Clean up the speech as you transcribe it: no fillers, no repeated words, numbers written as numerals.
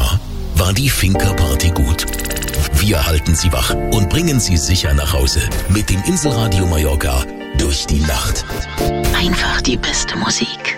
Mallorca? War die Finca-Party gut? Wir halten Sie wach und bringen Sie sicher nach Hause mit dem Inselradio Mallorca durch die Nacht. Einfach die beste Musik.